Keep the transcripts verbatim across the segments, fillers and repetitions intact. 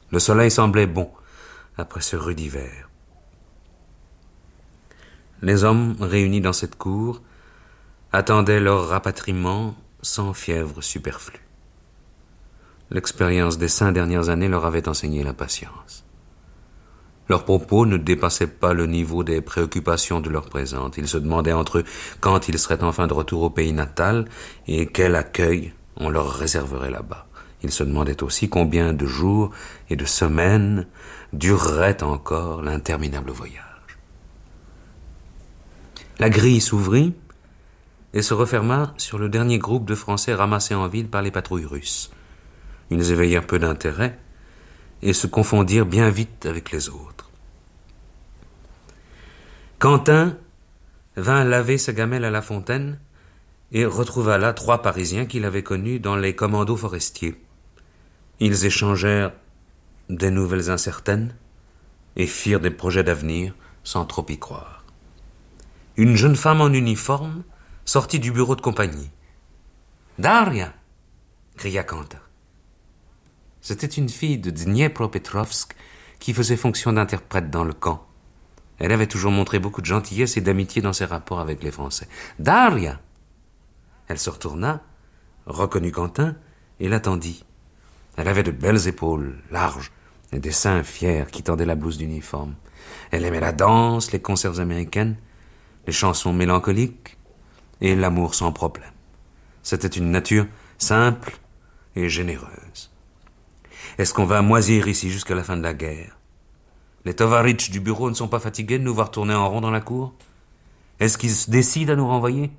Le soleil semblait bon après ce rude hiver. Les hommes réunis dans cette cour attendaient leur rapatriement sans fièvre superflue. L'expérience des cinq dernières années leur avait enseigné la patience. Leurs propos ne dépassaient pas le niveau des préoccupations de l'heure présente. Ils se demandaient entre eux quand ils seraient enfin de retour au pays natal et quel accueil on leur réserverait là-bas. Ils se demandaient aussi combien de jours et de semaines durerait encore l'interminable voyage. La grille s'ouvrit et se referma sur le dernier groupe de Français ramassés en ville par les patrouilles russes. Ils éveillèrent peu d'intérêt et se confondirent bien vite avec les autres. Quentin vint laver sa gamelle à la fontaine et retrouva là trois Parisiens qu'il avait connus dans les commandos forestiers. Ils échangèrent des nouvelles incertaines et firent des projets d'avenir sans trop y croire. Une jeune femme en uniforme sortit du bureau de compagnie. « Daria !» cria Quentin. C'était une fille de Dniepropetrovsk qui faisait fonction d'interprète dans le camp. Elle avait toujours montré beaucoup de gentillesse et d'amitié dans ses rapports avec les Français. « Daria !» Elle se retourna, reconnut Quentin et l'attendit. Elle avait de belles épaules, larges, et des seins fiers qui tendaient la blouse d'uniforme. Elle aimait la danse, les concerts américaines, les chansons mélancoliques et l'amour sans problème. C'était une nature simple et généreuse. Est-ce qu'on va moisir ici jusqu'à la fin de la guerre? Les tovaritchs du bureau ne sont pas fatigués de nous voir tourner en rond dans la cour? Est-ce qu'ils se décident à nous renvoyer?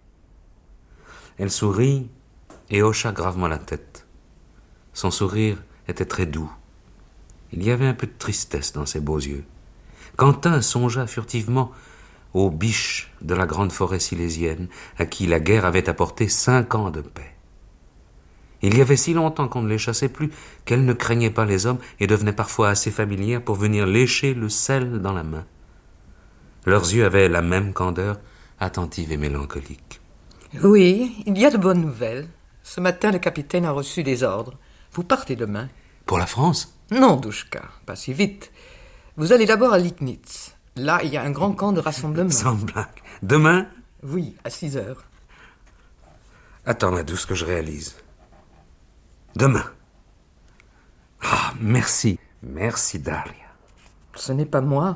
Elle sourit et hocha gravement la tête. Son sourire était très doux. Il y avait un peu de tristesse dans ses beaux yeux. Quentin songea furtivement aux biches de la grande forêt silésienne, à qui la guerre avait apporté cinq ans de paix. Il y avait si longtemps qu'on ne les chassait plus qu'elle ne craignait pas les hommes et devenait parfois assez familière pour venir lécher le sel dans la main. Leurs yeux avaient la même candeur, attentive et mélancolique. Oui, il y a de bonnes nouvelles. Ce matin, le capitaine a reçu des ordres. Vous partez demain. Pour la France? Non, Douchka, pas si vite. Vous allez d'abord à Liegnitz. Là, il y a un grand camp de rassemblement. Sans blague. Demain? Oui, à six heures. Attends, ma douce, que je réalise. Demain. Ah, merci. Merci, Daria. Ce n'est pas moi.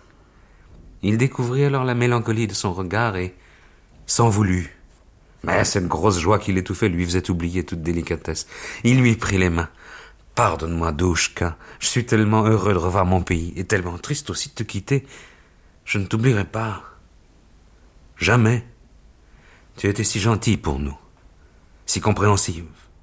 Il découvrit alors la mélancolie de son regard et s'en voulut. Mais cette grosse joie qui l'étouffait lui faisait oublier toute délicatesse. Il lui prit les mains. « Pardonne-moi, Douchka, je suis tellement heureux de revoir mon pays et tellement triste aussi de te quitter. Je ne t'oublierai pas. Jamais. Tu étais si gentille pour nous, si compréhensive.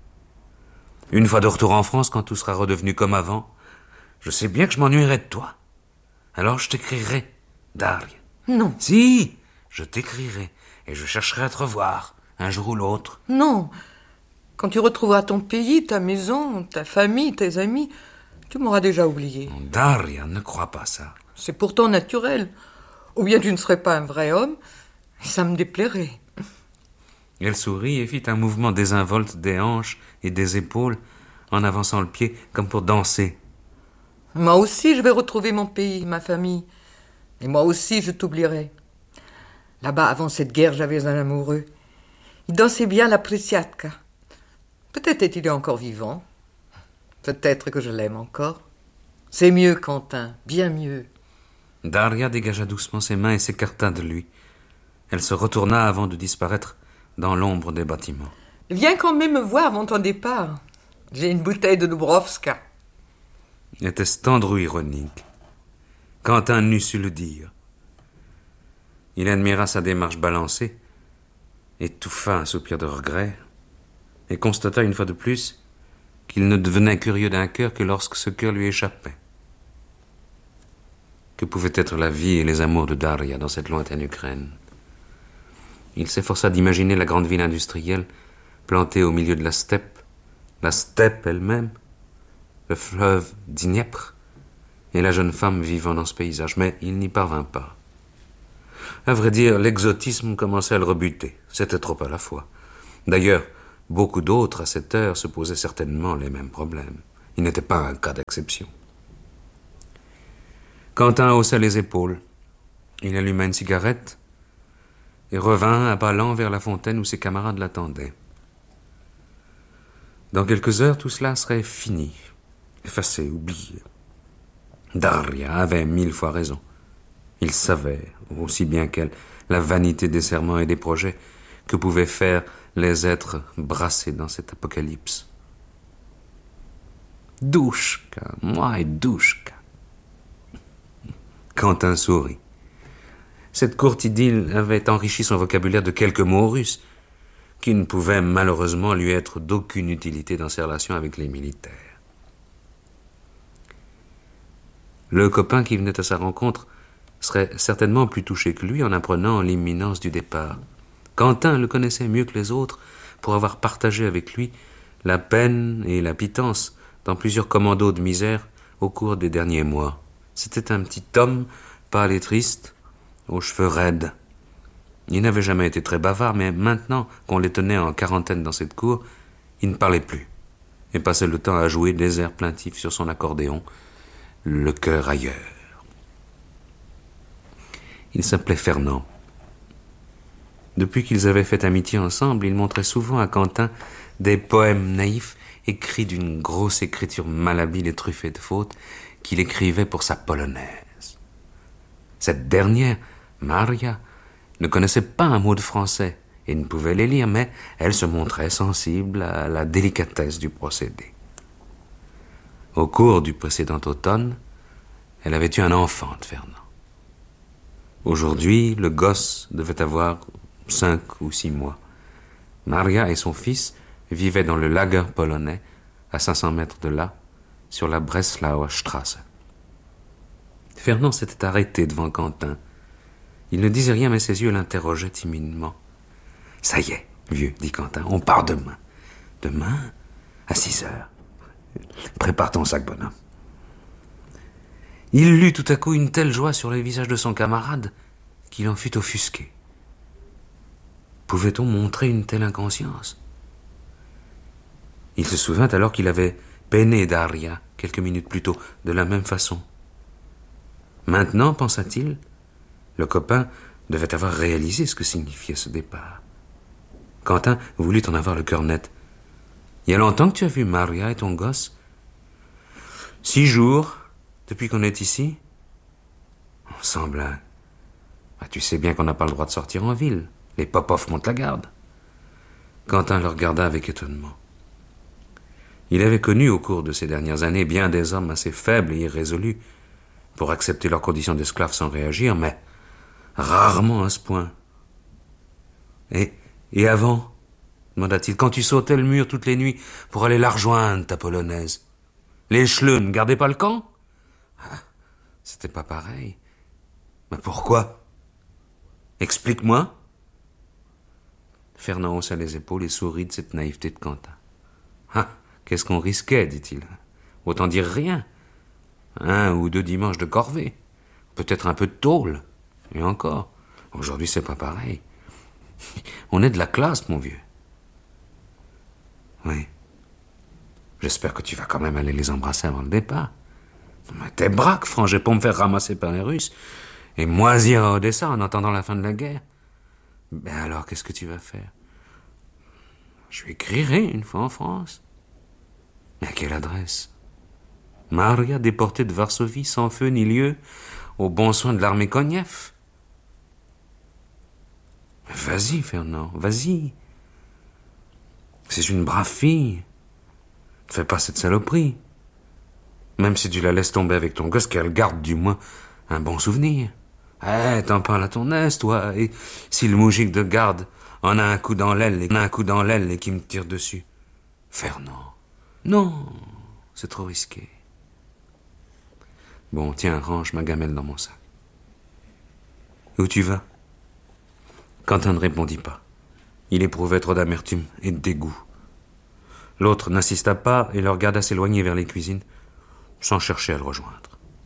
Une fois de retour en France, quand tout sera redevenu comme avant, je sais bien que je m'ennuierai de toi. Alors je t'écrirai, Daria. Non. Si, je t'écrirai et je chercherai à te revoir, un jour ou l'autre. Non. Quand tu retrouveras ton pays, ta maison, ta famille, tes amis, tu m'auras déjà oublié. Daria, ne crois pas ça. C'est pourtant naturel. Ou bien tu ne serais pas un vrai homme, et ça me déplairait. Elle sourit et fit un mouvement désinvolte des hanches et des épaules en avançant le pied comme pour danser. Moi aussi, je vais retrouver mon pays, ma famille. Et moi aussi, je t'oublierai. Là-bas, avant cette guerre, j'avais un amoureux. Il dansait bien la prisiatka. Peut-être est-il encore vivant. Peut-être que je l'aime encore. C'est mieux, Quentin, bien mieux. Daria dégagea doucement ses mains et s'écarta de lui. Elle se retourna avant de disparaître dans l'ombre des bâtiments. Viens quand même me voir avant ton départ. J'ai une bouteille de Dubrovska. Était-ce tendre ou ironique? Quentin n'eût su le dire. Il admira sa démarche balancée, étouffa un soupir de regret, et constata une fois de plus qu'il ne devenait curieux d'un cœur que lorsque ce cœur lui échappait. Que pouvaient être la vie et les amours de Daria dans cette lointaine Ukraine? Il s'efforça d'imaginer la grande ville industrielle plantée au milieu de la steppe, la steppe elle-même, le fleuve Dniepr et la jeune femme vivant dans ce paysage, mais il n'y parvint pas. À vrai dire, l'exotisme commençait à le rebuter. C'était trop à la fois. D'ailleurs, beaucoup d'autres, à cette heure, se posaient certainement les mêmes problèmes. Il n'était pas un cas d'exception. Quentin haussa les épaules. Il alluma une cigarette et revint à pas lents vers la fontaine où ses camarades l'attendaient. Dans quelques heures, tout cela serait fini, effacé, oublié. Daria avait mille fois raison. Il savait, aussi bien qu'elle, la vanité des serments et des projets que pouvaient faire les êtres brassés dans cet apocalypse. Douchka, moi et douchka. Quentin sourit. Cette courte idylle avait enrichi son vocabulaire de quelques mots russes, qui ne pouvaient malheureusement lui être d'aucune utilité dans ses relations avec les militaires. Le copain qui venait à sa rencontre serait certainement plus touché que lui en apprenant l'imminence du départ. Quentin le connaissait mieux que les autres pour avoir partagé avec lui la peine et la pitance dans plusieurs commandos de misère au cours des derniers mois. C'était un petit homme pâle et triste, aux cheveux raides. Il n'avait jamais été très bavard, mais maintenant qu'on les tenait en quarantaine dans cette cour, il ne parlait plus et passait le temps à jouer des airs plaintifs sur son accordéon, le cœur ailleurs. Il s'appelait Fernand. Depuis qu'ils avaient fait amitié ensemble, il montrait souvent à Quentin des poèmes naïfs écrits d'une grosse écriture malhabile et truffée de fautes qu'il écrivait pour sa polonaise. Cette dernière, Maria, ne connaissait pas un mot de français et ne pouvait les lire, mais elle se montrait sensible à la délicatesse du procédé. Au cours du précédent automne, elle avait eu un enfant de Fernand. Aujourd'hui, le gosse devait avoir cinq ou six mois. Maria et son fils vivaient dans le lager polonais, à cinq cents mètres de là, sur la Breslauer Straße. Fernand s'était arrêté devant Quentin. Il ne disait rien, mais ses yeux l'interrogeaient timidement. « Ça y est, vieux, dit Quentin, on part demain. »« Demain, à six heures. Prépare ton sac, bonhomme. » Il lut tout à coup une telle joie sur les visages de son camarade qu'il en fut offusqué. Pouvait-on montrer une telle inconscience? Il se souvint alors qu'il avait peiné Daria quelques minutes plus tôt, de la même façon. Maintenant, pensa-t-il, le copain devait avoir réalisé ce que signifiait ce départ. Quentin voulut en avoir le cœur net. « Il y a longtemps que tu as vu Maria et ton gosse? »« Six jours, depuis qu'on est ici. »« Semble. Ah, tu sais bien qu'on n'a pas le droit de sortir en ville. Les Popov montent la garde. » Quentin le regarda avec étonnement. Il avait connu au cours de ces dernières années bien des hommes assez faibles et irrésolus pour accepter leurs conditions d'esclaves sans réagir, mais rarement à ce point. Et, et avant, demanda-t-il, quand tu sautais le mur toutes les nuits pour aller la rejoindre, ta polonaise, les Schleux ne gardaient pas le camp? Ah, c'était pas pareil. Mais pourquoi? Explique-moi. Fernand haussa les épaules et sourit de cette naïveté de Quentin. Ah, qu'est-ce qu'on risquait, dit-il. Autant dire rien. Un ou deux dimanches de corvée. Peut-être un peu de tôle. Et encore. Aujourd'hui, c'est pas pareil. On est de la classe, mon vieux. Oui. J'espère que tu vas quand même aller les embrasser avant le départ. Mais t'es braque, frangé, pour me faire ramasser par les Russes et moisir à Odessa en attendant la fin de la guerre. Ben alors, qu'est-ce que tu vas faire? Je lui écrirai une fois en France. Mais à quelle adresse? Maria déportée de Varsovie sans feu ni lieu, aux bons soins de l'armée Konev. Vas-y, Fernand, vas-y. C'est une brave fille. Ne fais pas cette saloperie. Même si tu la laisses tomber avec ton gosse, qu'elle garde du moins un bon souvenir. Eh, t'en parles à ton aise, toi. Et si le moujik de garde en a un coup dans l'aile et, un coup dans l'aile et qui me tire dessus. Fernand. Non, c'est trop risqué. Bon, tiens, range ma gamelle dans mon sac. Où tu vas? Quentin ne répondit pas. Il éprouvait trop d'amertume et de dégoût. L'autre n'insista pas et le regarda s'éloigner vers les cuisines, sans chercher à le rejoindre.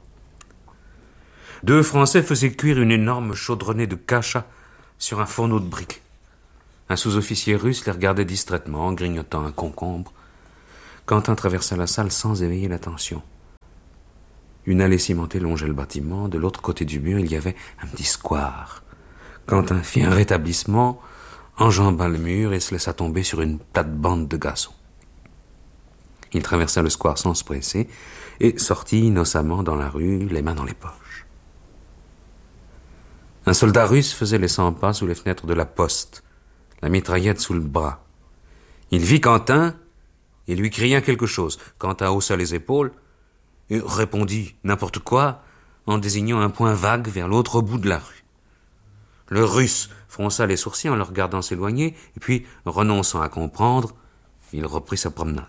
Deux Français faisaient cuire une énorme chaudronnée de kasha sur un fourneau de briques. Un sous-officier russe les regardait distraitement en grignotant un concombre. Quentin traversa la salle sans éveiller l'attention. Une allée cimentée longeait le bâtiment. De l'autre côté du mur, il y avait un petit square. Quentin fit un rétablissement, enjamba le mur et se laissa tomber sur une plate-bande de gazon. Il traversa le square sans se presser et sortit innocemment dans la rue, les mains dans les poches. Un soldat russe faisait les cent pas sous les fenêtres de la poste, la mitraillette sous le bras. Il vit Quentin et lui cria quelque chose. Quentin haussa les épaules et répondit n'importe quoi en désignant un point vague vers l'autre bout de la rue. Le Russe fronça les sourcils en le regardant s'éloigner, et puis, renonçant à comprendre, il reprit sa promenade.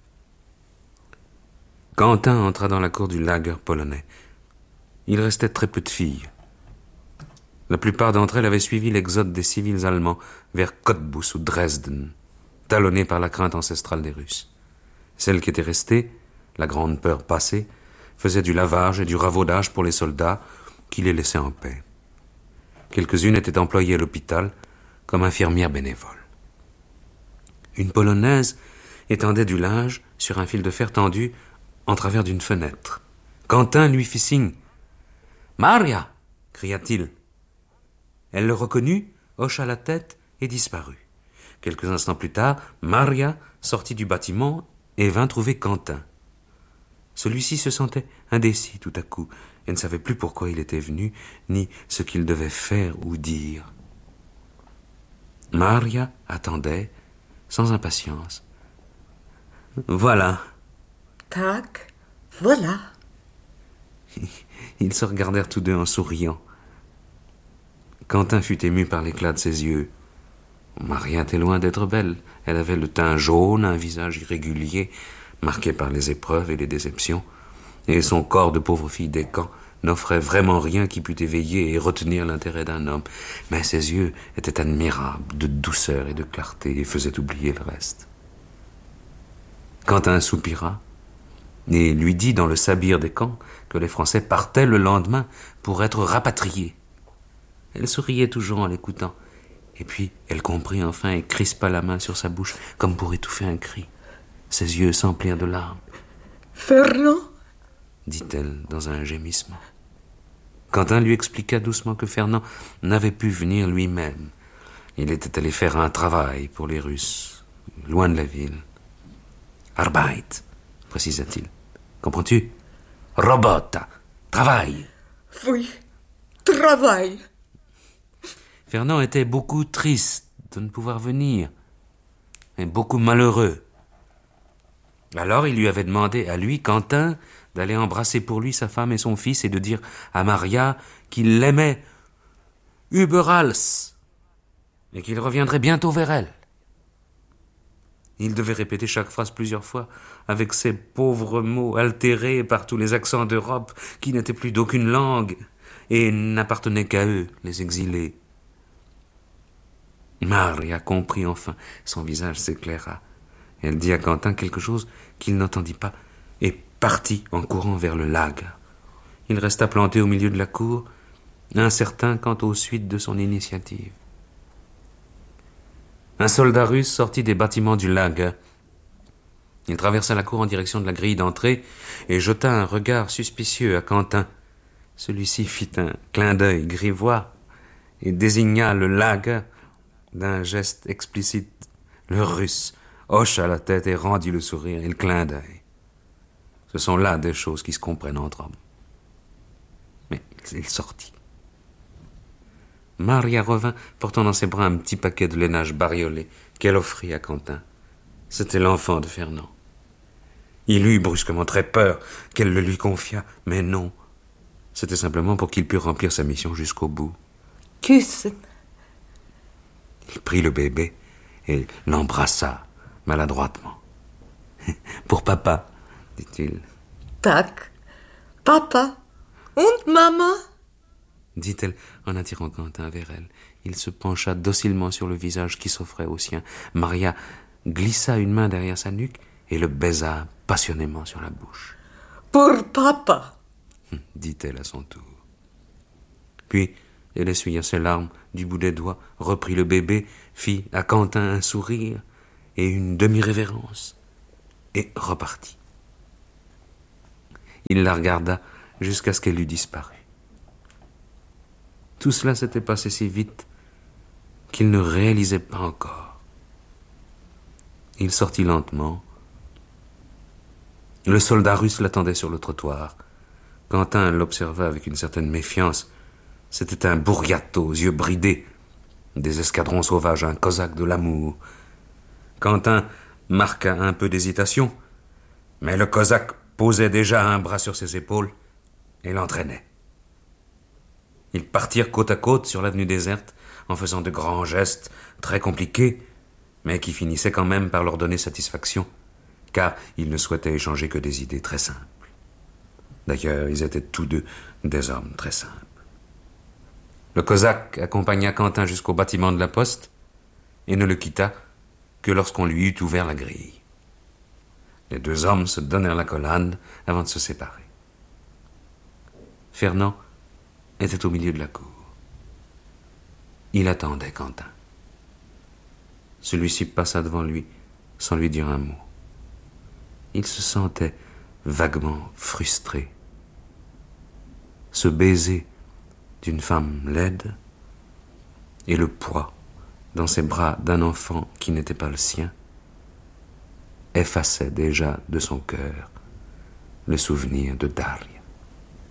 Quentin entra dans la cour du lager polonais. Il restait très peu de filles. La plupart d'entre elles avaient suivi l'exode des civils allemands vers Cottbus ou Dresden, talonnés par la crainte ancestrale des Russes. Celles qui étaient restées, la grande peur passée, faisaient du lavage et du ravaudage pour les soldats qui les laissaient en paix. Quelques-unes étaient employées à l'hôpital comme infirmières bénévoles. Une Polonaise étendait du linge sur un fil de fer tendu en travers d'une fenêtre. Quentin lui fit signe. « Maria !» cria-t-il. Elle le reconnut, hocha la tête et disparut. Quelques instants plus tard, Maria sortit du bâtiment et vint trouver Quentin. Celui-ci se sentait indécis tout à coup et ne savait plus pourquoi il était venu, ni ce qu'il devait faire ou dire. Maria attendait, sans impatience. « Voilà. »« Tac, voilà. » Ils se regardèrent tous deux en souriant. Quentin fut ému par l'éclat de ses yeux. Maria était loin d'être belle. Elle avait le teint jaune, un visage irrégulier, marqué par les épreuves et les déceptions, et son corps de pauvre fille des camps n'offrait vraiment rien qui pût éveiller et retenir l'intérêt d'un homme. Mais ses yeux étaient admirables, de douceur et de clarté, et faisaient oublier le reste. Quentin soupira et lui dit dans le sabir des camps que les Français partaient le lendemain pour être rapatriés. Elle souriait toujours en l'écoutant, et puis elle comprit enfin et crispa la main sur sa bouche comme pour étouffer un cri. Ses yeux s'emplirent de larmes. « Fernand ?» dit-elle dans un gémissement. Quentin lui expliqua doucement que Fernand n'avait pu venir lui-même. Il était allé faire un travail pour les Russes, loin de la ville. « Arbeit », précisa-t-il. « Comprends-tu ? Robota, travail. » « Oui, travail. » Fernand était beaucoup triste de ne pouvoir venir, et beaucoup malheureux. Alors il lui avait demandé à lui, Quentin, d'aller embrasser pour lui sa femme et son fils et de dire à Maria qu'il l'aimait über alles et qu'il reviendrait bientôt vers elle. Il devait répéter chaque phrase plusieurs fois avec ces pauvres mots altérés par tous les accents d'Europe qui n'étaient plus d'aucune langue et n'appartenaient qu'à eux, les exilés. Maria comprit enfin, son visage s'éclaira. Elle dit à Quentin quelque chose qu'il n'entendit pas et partit en courant vers le lager. Il resta planté au milieu de la cour, incertain quant aux suites de son initiative. Un soldat russe sortit des bâtiments du lager. Il traversa la cour en direction de la grille d'entrée et jeta un regard suspicieux à Quentin. Celui-ci fit un clin d'œil grivois et désigna le lager d'un geste explicite. Le Russe hocha la tête et rendit le sourire et le clin d'œil. Ce sont là des choses qui se comprennent entre hommes. Mais il sortit. Maria revint, portant dans ses bras un petit paquet de lainage bariolé qu'elle offrit à Quentin. C'était l'enfant de Fernand. Il eut brusquement très peur qu'elle le lui confiât, mais non. C'était simplement pour qu'il pût remplir sa mission jusqu'au bout. « Küssen !» Il prit le bébé et l'embrassa maladroitement. « Pour papa !» dit-il. « Tac, papa und Mama ?» dit-elle en attirant Quentin vers elle. Il se pencha docilement sur le visage qui s'offrait au sien. Maria glissa une main derrière sa nuque et le baisa passionnément sur la bouche. « Pour papa !» dit-elle à son tour. Puis, elle essuya ses larmes du bout des doigts, reprit le bébé, fit à Quentin un sourire et une demi-révérence, et repartit. Il la regarda jusqu'à ce qu'elle eût disparu. Tout cela s'était passé si vite qu'il ne réalisait pas encore. Il sortit lentement. Le soldat russe l'attendait sur le trottoir. Quentin l'observa avec une certaine méfiance. C'était un bourriato aux yeux bridés, des escadrons sauvages, un cosaque de l'amour. Quentin marqua un peu d'hésitation, mais le cosaque posait déjà un bras sur ses épaules et l'entraînait. Ils partirent côte à côte sur l'avenue déserte en faisant de grands gestes très compliqués, mais qui finissaient quand même par leur donner satisfaction, car ils ne souhaitaient échanger que des idées très simples. D'ailleurs, ils étaient tous deux des hommes très simples. Le cosaque accompagna Quentin jusqu'au bâtiment de la poste et ne le quitta que lorsqu'on lui eut ouvert la grille. Les deux hommes se donnèrent l'accolade avant de se séparer. Fernand était au milieu de la cour. Il attendait Quentin. Celui-ci passa devant lui sans lui dire un mot. Il se sentait vaguement frustré. Ce baiser d'une femme laide et le poids dans ses bras d'un enfant qui n'était pas le sien effaçaient déjà de son cœur le souvenir de Daria.